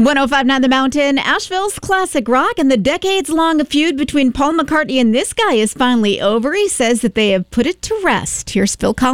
105.9 The Mountain, Asheville's classic rock, and the decades-long feud between Paul McCartney and this guy is finally over. He says that they have put it to rest. Here's Phil Collins.